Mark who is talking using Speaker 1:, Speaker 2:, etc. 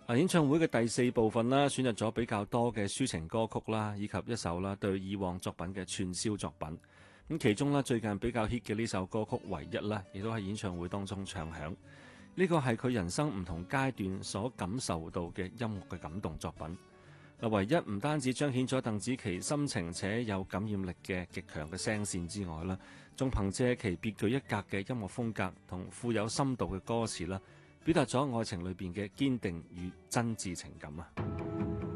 Speaker 1: 演唱會嘅第四部分啦，選擇咗比較多嘅抒情歌曲啦，以及一首啦對以往作品嘅串燒作品。咁其中啦最近比較 hit 嘅呢首歌曲《唯一》啦，亦都喺演唱會當中唱響。呢個係佢人生唔同階段所感受到嘅音樂嘅感動作品。唯一唔單止彰顯咗鄧紫棋深情且有感染力嘅極強嘅聲線之外啦，仲憑借其別具一格嘅音樂風格同富有深度嘅歌詞啦，表達咗愛情裏邊嘅堅定與真摯情感啊！